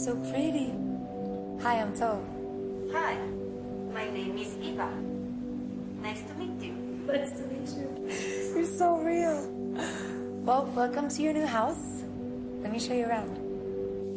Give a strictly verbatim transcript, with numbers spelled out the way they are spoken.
so pretty. Hi, I'm To. Hi, my name is Eva. Nice to meet you. Nice to meet you. You're so real. Well, welcome to your new house. Let me show you around.